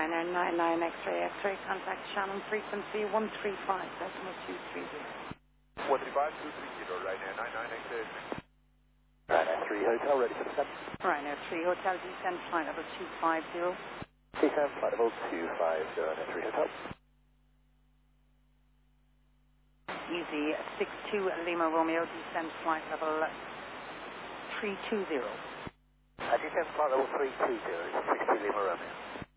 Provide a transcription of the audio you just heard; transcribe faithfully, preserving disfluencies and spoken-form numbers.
Ryanair nine nine X-ray X-ray, contact Shannon frequency one three five decimal two three zero. one three five two three zero, Ryanair nine nine X-ray. Ryanair three Hotel, ready for descent. Ryanair three Hotel, descent flight level two five zero. Descent flight level two five zero, Ryanair three Hotel. Easy six two Lima Romeo, descent flight level three two zero. Uh, descent flight level three two zero, six two Lima Romeo.